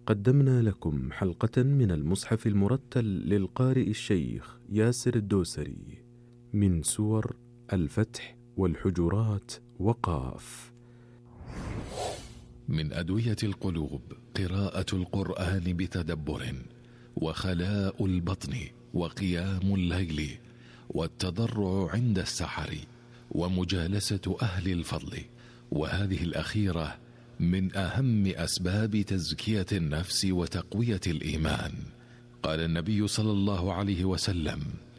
قدمنا لكم حلقة من المصحف المرتل للقارئ الشيخ ياسر الدوسري من سور الفتح والحجرات وقاف. من أدوية القلوب قراءة القرآن بتدبر، وخلاء البطن، وقيام الليل، والتضرع عند السحر، ومجالسة أهل الفضل، وهذه الأخيرة من أهم أسباب تزكية النفس وتقوية الإيمان. قال النبي صلى الله عليه وسلم: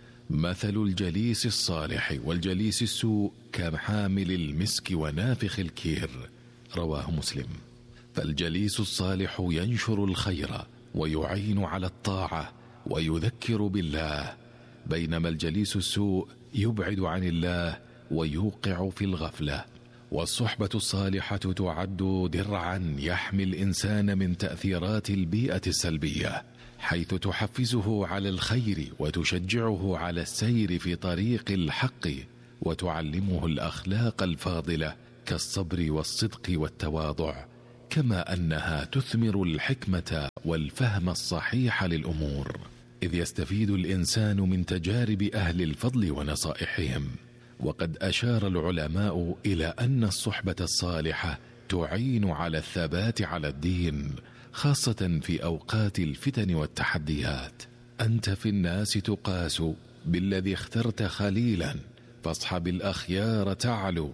مثل الجليس الصالح والجليس السوء كحامل المسك ونافخ الكير. رواه مسلم. فالجليس الصالح ينشر الخير ويعين على الطاعة ويذكر بالله، بينما الجليس السوء يبعد عن الله ويوقع في الغفلة. والصحبة الصالحة تعد درعا يحمي الإنسان من تأثيرات البيئة السلبية، حيث تحفزه على الخير وتشجعه على السير في طريق الحق، وتعلمه الأخلاق الفاضلة كالصبر والصدق والتواضع، كما أنها تثمر الحكمة والفهم الصحيح للأمور، إذ يستفيد الإنسان من تجارب أهل الفضل ونصائحهم. وقد أشار العلماء إلى أن الصحبة الصالحة تعين على الثبات على الدين، خاصة في أوقات الفتن والتحديات. أنت في الناس تقاس، بالذي اخترت خليلا، فاصحب الأخيار تعلو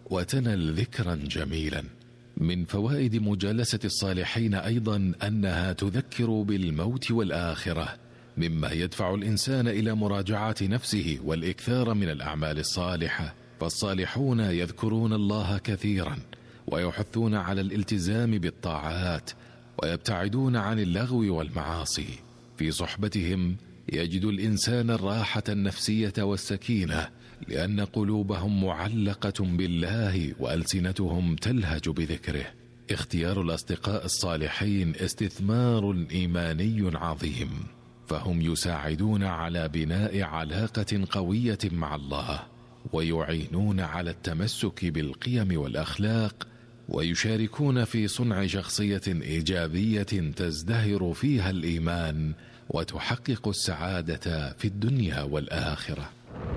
وتنل ذكرا جميلا. من فوائد مجالسة الصالحين أيضا أنها تذكر بالموت والآخرة، مما يدفع الإنسان إلى مراجعة نفسه والإكثار من الأعمال الصالحة. فالصالحون يذكرون الله كثيرا، ويحثون على الالتزام بالطاعات، ويبتعدون عن اللغو والمعاصي. في صحبتهم يجد الإنسان الراحة النفسية والسكينة، لأن قلوبهم معلقة بالله وألسنتهم تلهج بذكره. اختيار الأصدقاء الصالحين استثمار إيماني عظيم، فهم يساعدون على بناء علاقة قوية مع الله، ويعينون على التمسك بالقيم والأخلاق، ويشاركون في صنع شخصية إيجابية تزدهر فيها الإيمان وتحقق السعادة في الدنيا والآخرة.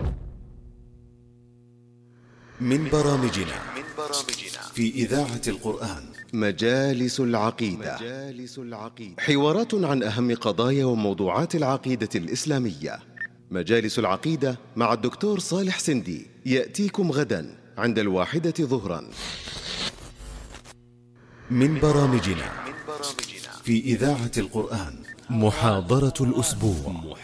من برامجنا في إذاعة القرآن مجالس العقيدة، حوارات عن أهم قضايا وموضوعات العقيدة الإسلامية. مجالس العقيدة مع الدكتور صالح سندي يأتيكم غدا عند 1 ظهرا. من برامجنا في إذاعة القرآن محاضرة الأسبوع.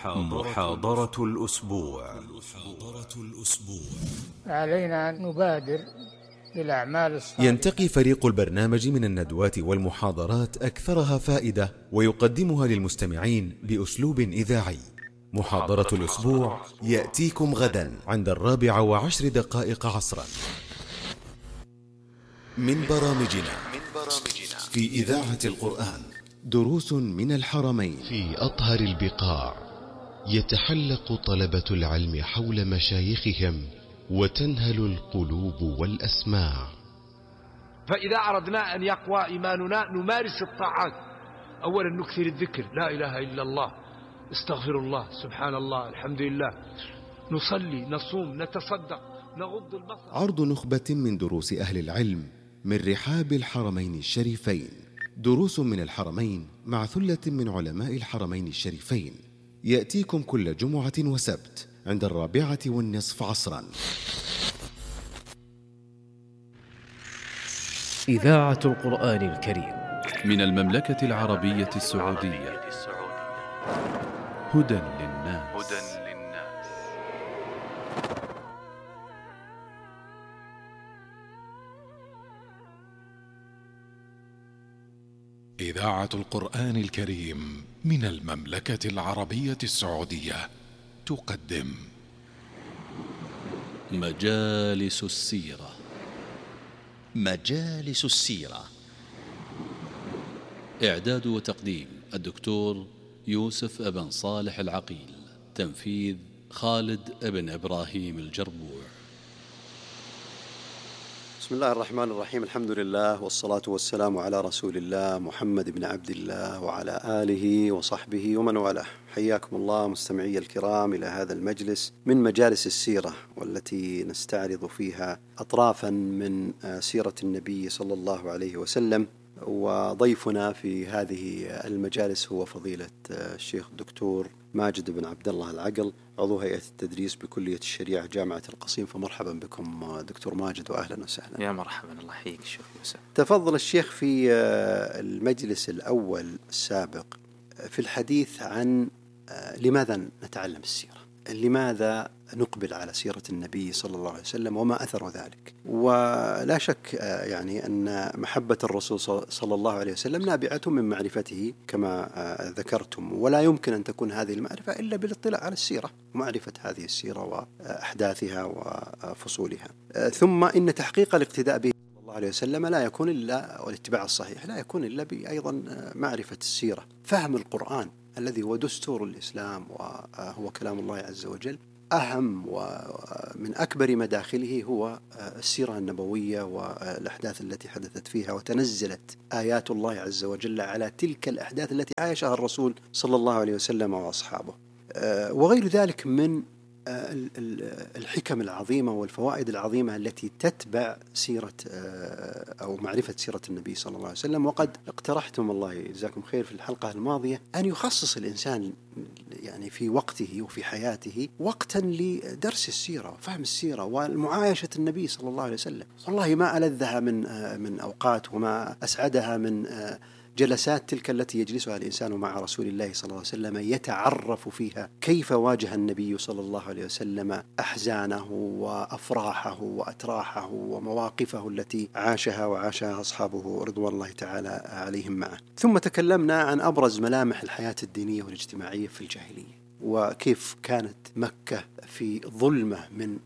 علينا أن نبادر بالأعمال الصالحة. ينتقي فريق البرنامج من الندوات والمحاضرات أكثرها فائدة، ويقدمها للمستمعين بأسلوب إذاعي. محاضرة الأسبوع يأتيكم غدا عند 4:10 عصرا. من برامجنا في إذاعة القرآن دروس من الحرمين. في أطهر البقاع يتحلق طلبة العلم حول مشايخهم، وتنهل القلوب والأسماع. فإذا أردنا أن يقوى إيماننا نمارس الطاعات. أولا نكثر الذكر، لا إله إلا الله، استغفر الله، سبحان الله، الحمد لله، نصلي، نصوم، نتصدق، نغض البصر. عرض نخبة من دروس أهل العلم من رحاب الحرمين الشريفين. دروس من الحرمين مع ثلة من علماء الحرمين الشريفين، يأتيكم كل جمعة وسبت عند 4:15 عصرا. إذاعة القرآن الكريم من المملكة العربية السعودية. هدى للناس. إذاعة القرآن الكريم من المملكة العربية السعودية تقدم مجالس السيرة. مجالس السيرة، إعداد وتقديم الدكتور يوسف ابن صالح العقيل، تنفيذ خالد ابن إبراهيم الجربوع. بسم الله الرحمن الرحيم. الحمد لله والصلاة والسلام على رسول الله محمد بن عبد الله وعلى آله وصحبه ومن والاه. حياكم الله مستمعي الكرام إلى هذا المجلس من مجالس السيرة، والتي نستعرض فيها أطرافا من سيرة النبي صلى الله عليه وسلم. وضيفنا في هذه المجالس هو فضيلة الشيخ الدكتور ماجد بن عبد الله العقل، عضو هيئة التدريس بكلية الشريعة جامعة القصيم. فمرحبا بكم دكتور ماجد وأهلا وسهلا. يا مرحبا، الله يحييك الشيخ يوسف. تفضل الشيخ في المجلس الأول السابق في الحديث عن لماذا نتعلم السيرة، لماذا نقبل على سيرة النبي صلى الله عليه وسلم وما أثر ذلك. ولا شك يعني أن محبة الرسول صلى الله عليه وسلم نابعة من معرفته كما ذكرتم، ولا يمكن أن تكون هذه المعرفة إلا بالاطلاع على السيرة ومعرفة هذه السيرة وأحداثها وفصولها. ثم إن تحقيق الاقتداء به صلى الله عليه وسلم لا يكون إلا، والاتباع الصحيح لا يكون إلا بأيضا معرفة السيرة. فهم القرآن الذي هو دستور الإسلام وهو كلام الله عز وجل، أهم ومن أكبر مداخله هو السيرة النبوية والأحداث التي حدثت فيها، وتنزلت آيات الله عز وجل على تلك الأحداث التي عاشها الرسول صلى الله عليه وسلم وأصحابه، وغير ذلك من الحكم العظيمة والفوائد العظيمة التي تتبع سيرة أو معرفة سيرة النبي صلى الله عليه وسلم. وقد اقترحتم الله يجزاكم خير في الحلقة الماضية أن يخصص الإنسان يعني في وقته وفي حياته وقتا لدرس السيرة وفهم السيرة والمعايشة النبي صلى الله عليه وسلم. والله ما ألذها من أوقات، وما أسعدها من جلسات تلك التي يجلسها الإنسان مع رسول الله صلى الله عليه وسلم، يتعرف فيها كيف واجه النبي صلى الله عليه وسلم أحزانه وأفراحه وأتراحه ومواقفه التي عاشها أصحابه رضوان الله تعالى عليهم معه. ثم تكلمنا عن أبرز ملامح الحياة الدينية والاجتماعية في الجاهلية، وكيف كانت مكة في ظلمة من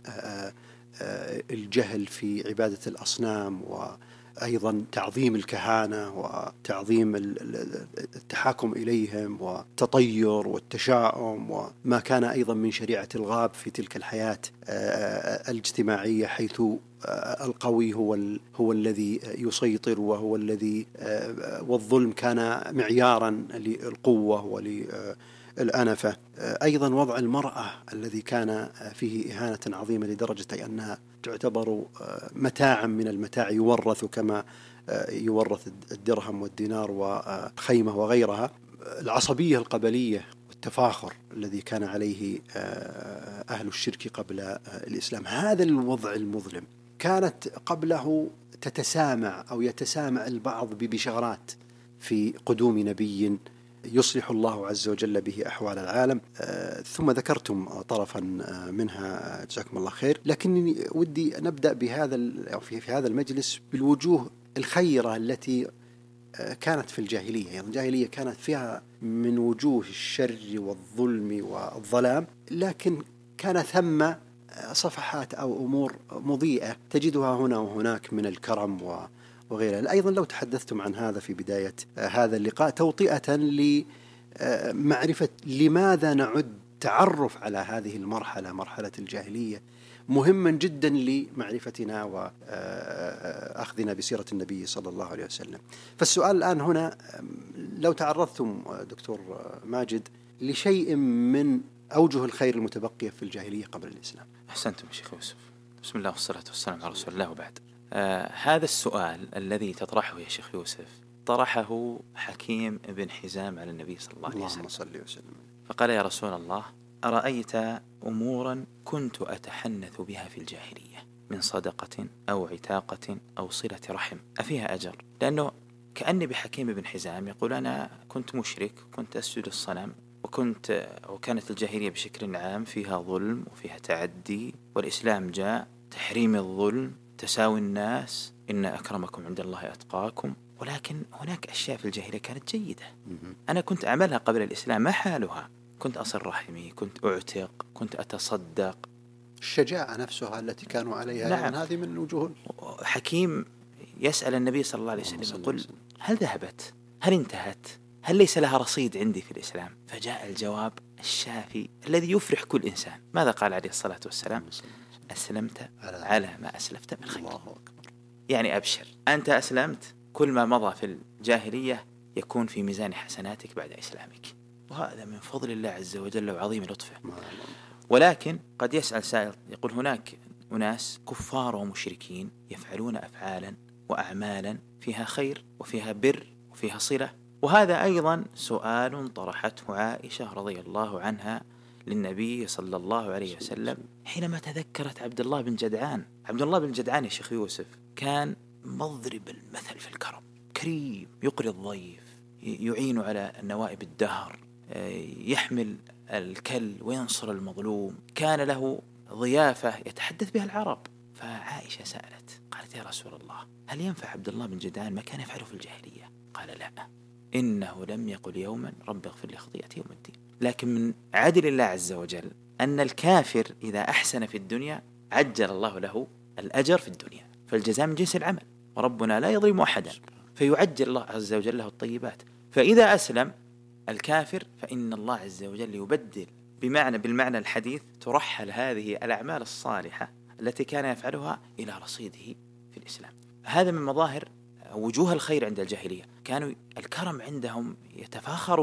الجهل في عبادة الأصنام، وأيضا تعظيم الكهانة وتعظيم التحاكم إليهم والتطير والتشاؤم، وما كان أيضا من شريعة الغاب في تلك الحياة الاجتماعية، حيث القوي هو الذي يسيطر، وهو الذي والظلم كان معيارا للقوة وللأنفة. أيضا وضع المرأة الذي كان فيه إهانة عظيمة لدرجة أنها تعتبر متاعا من المتاع، يورث كما يورث الدرهم والدينار والخيمة وغيرها. العصبية القبلية والتفاخر الذي كان عليه أهل الشرك قبل الإسلام، هذا الوضع المظلم كانت قبله تتسامع أو يتسامع البعض ببشارات في قدوم نبي يصلح الله عز وجل به أحوال العالم. ثم ذكرتم طرفا منها جزاكم الله خير، لكنني ودي نبدأ في هذا المجلس بالوجوه الخيرة التي كانت في الجاهلية. يعني الجاهلية كانت فيها من وجوه الشر والظلم والظلام، لكن كان ثم صفحات أو أمور مضيئة تجدها هنا وهناك من الكرم وغيرها. أيضا لو تحدثتم عن هذا في بداية هذا اللقاء توطئة لمعرفة لماذا نعد تعرف على هذه المرحلة، مرحلة الجاهلية، مهما جدا لمعرفتنا وأخذنا بسيرة النبي صلى الله عليه وسلم. فالسؤال الآن هنا، لو تعرضتم دكتور ماجد لشيء من أوجه الخير المتبقية في الجاهلية قبل الإسلام. أحسنتم شيخ يوسف. بسم الله والصلاة والسلام على رسول الله، وبعد. هذا السؤال الذي تطرحه يا شيخ يوسف طرحه حكيم بن حزام على النبي صلى الله عليه وسلم، فقال: يا رسول الله، أرأيت أمورا كنت أتحنث بها في الجاهلية من صدقة أو عتاقة أو صلة رحم، أفيها أجر؟ لأنه كأني بحكيم بن حزام يقول: أنا كنت مشرك، كنت أسجد الصنم، وكانت الجاهلية بشكل عام فيها ظلم وفيها تعدي، والإسلام جاء تحريم الظلم، تساوي الناس، إن أكرمكم عند الله أتقاكم. ولكن هناك أشياء في الجاهلية كانت جيدة أنا كنت أعملها قبل الإسلام، ما حالها؟ كنت أصل رحمي، كنت أعتق، كنت أتصدق. الشجاعة نفسها التي كانوا عليها، نعم. هذه من وجوه. حكيم يسأل النبي صلى الله عليه وسلم يقول: هل ذهبت؟ هل انتهت؟ هل ليس لها رصيد عندي في الإسلام؟ فجاء الجواب الشافي الذي يفرح كل إنسان. ماذا قال عليه الصلاة والسلام؟ أسلمت على ما أسلفت من خير. يعني أبشر، أنت أسلمت، كل ما مضى في الجاهلية يكون في ميزان حسناتك بعد إسلامك، وهذا من فضل الله عز وجل وعظيم لطفه. ولكن قد يسأل سائل يقول هناك أناس كفار ومشركين يفعلون أفعالا وأعمالا فيها خير وفيها بر وفيها صلة، وهذا أيضا سؤال طرحته عائشة رضي الله عنها للنبي صلى الله عليه وسلم حينما تذكرت عبد الله بن جدعان. عبد الله بن جدعان يا شيخ يوسف كان مضرب المثل في الكرم، كريم، يقري الضيف، يعين على نوائب الدهر، يحمل الكل وينصر المظلوم، كان له ضيافة يتحدث بها العرب. فعائشة سألت قالت يا رسول الله هل ينفع عبد الله بن جدعان ما كان يفعله في الجاهلية؟ قال لا، إنه لم يقل يوما رب اغفر لي خطيئتي يوم الدين. لكن من عدل الله عز وجل أن الكافر إذا أحسن في الدنيا عجل الله له الأجر في الدنيا، فالجزاء من جنس العمل، وربنا لا يظلم أحدا، فيعجل الله عز وجل له الطيبات. فإذا أسلم الكافر فإن الله عز وجل يبدل بالمعنى الحديث، ترحل هذه الأعمال الصالحة التي كان يفعلها إلى رصيده في الإسلام. هذا من مظاهر وجوه الخير عند الجاهلية، كانوا الكرم عندهم يتفاخروا